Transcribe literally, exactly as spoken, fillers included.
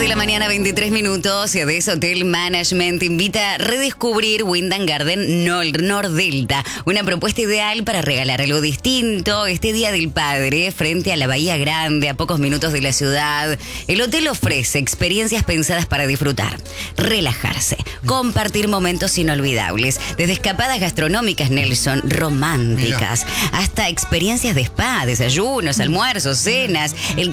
de la mañana, veintitrés minutos. Cedés Hotel Management invita a redescubrir Wyndham Garden Nor- Nordelta. Una propuesta ideal para regalar algo distinto este Día del Padre frente a la Bahía Grande, a pocos minutos de la ciudad. El hotel ofrece experiencias pensadas para disfrutar, relajarse, compartir momentos inolvidables. Desde escapadas gastronómicas, Nelson, románticas, hasta experiencias de spa, desayunos, almuerzos, cenas. El